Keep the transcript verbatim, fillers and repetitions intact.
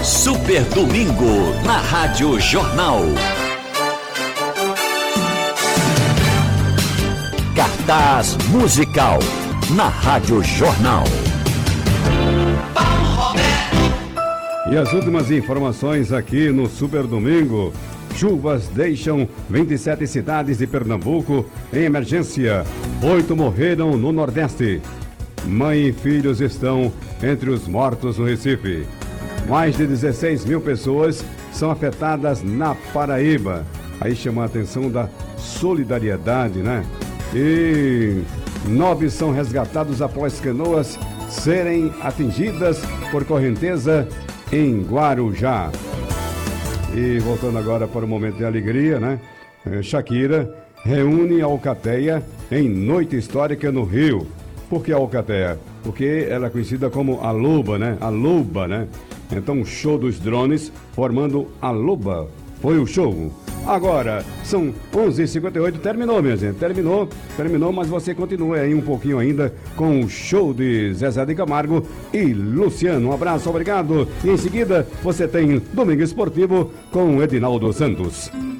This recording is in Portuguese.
Super Domingo, na Rádio Jornal. Cartaz musical, na Rádio Jornal. E as últimas informações aqui no Super Domingo. Chuvas deixam vinte e sete cidades de Pernambuco em emergência. Oito morreram no Nordeste. Mãe e filhos estão entre os mortos no Recife. Mais de dezesseis mil pessoas são afetadas na Paraíba. Aí chama a atenção da solidariedade, né? E nove são resgatados após canoas serem atingidas por correnteza em Guarujá. E voltando agora para o momento de alegria, né? Shakira reúne a Alcateia em noite histórica no Rio. Por que a Alcateia? Porque ela é conhecida como a Luba, né? A Luba, né? Então, o show dos drones formando a Luba. Foi o show. Agora, são onze e cinquenta e oito, terminou, minha gente, terminou, terminou, mas você continua aí um pouquinho ainda com o show de Zezé de Camargo e Luciano. Um abraço, obrigado. E em seguida, você tem Domingo Esportivo com Edinaldo Santos.